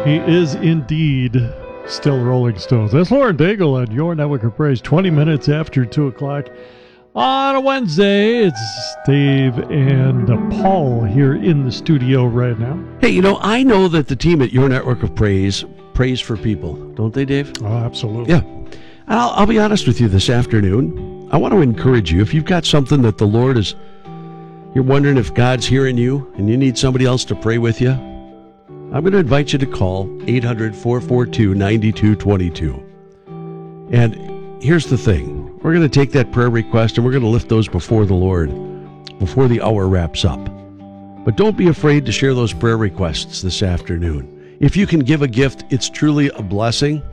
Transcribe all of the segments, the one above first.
He is indeed still Rolling Stones. That's Lauren Daigle on Your Network of Praise, 20 minutes after 2 o'clock. On a Wednesday, it's Dave and Paul here in the studio right now. Hey, I know that the team at Your Network of Praise prays for people, don't they, Dave? Oh, absolutely. Yeah. I'll be honest with you this afternoon. I want to encourage you. If you've got something that the Lord is, you're wondering if God's hearing you and you need somebody else to pray with you, I'm going to invite you to call 800-442-9222. And here's the thing. We're going to take that prayer request and we're going to lift those before the Lord before the hour wraps up. But don't be afraid to share those prayer requests this afternoon. If you can give a gift, it's truly a blessing,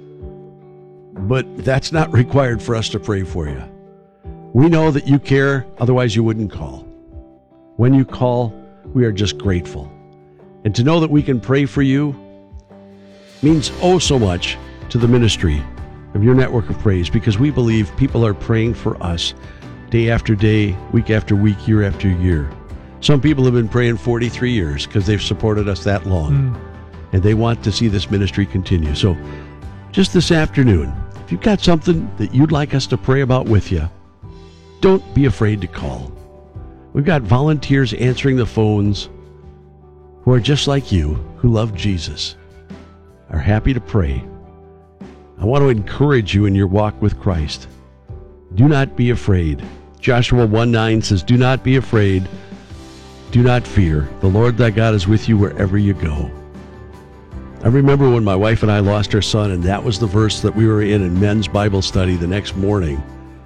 but that's not required for us to pray for you. We know that you care, otherwise you wouldn't call. When you call, we are just grateful. And to know that we can pray for you means oh so much to the ministry of Your Network of Praise, because we believe people are praying for us day after day, week after week, year after year. Some people have been praying 43 years because they've supported us that long, and they want to see this ministry continue. So just this afternoon, if you've got something that you'd like us to pray about with you, don't be afraid to call. We've got volunteers answering the phones who are just like you, who love Jesus, are happy to pray. I want to encourage you in your walk with Christ. Do not be afraid. Joshua 1:9 says, do not be afraid. Do not fear. The Lord thy God is with you wherever you go. I remember when my wife and I lost our son, and that was the verse that we were in men's Bible study the next morning.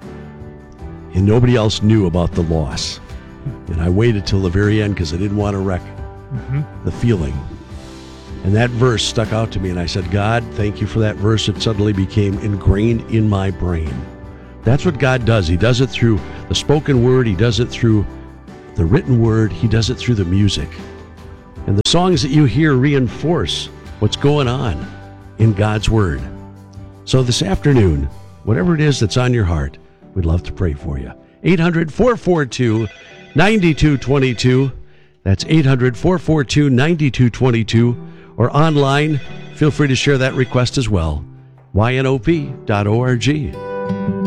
And nobody else knew about the loss. And I waited till the very end because I didn't want to wreck the feeling. And that verse stuck out to me, and I said, God, thank you for that verse. It suddenly became ingrained in my brain. That's what God does. He does it through the spoken word. He does it through the written word. He does it through the music. And the songs that you hear reinforce what's going on in God's word. So this afternoon, whatever it is that's on your heart, we'd love to pray for you. 800-442-9222. That's 800-442-9222. Or online, feel free to share that request as well. ynop.org.